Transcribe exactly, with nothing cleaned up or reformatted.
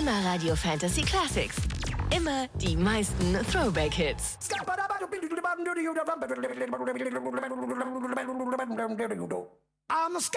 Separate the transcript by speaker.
Speaker 1: Immer Radio Fantasy Classics. Immer die meisten Throwback-Hits.
Speaker 2: I'm a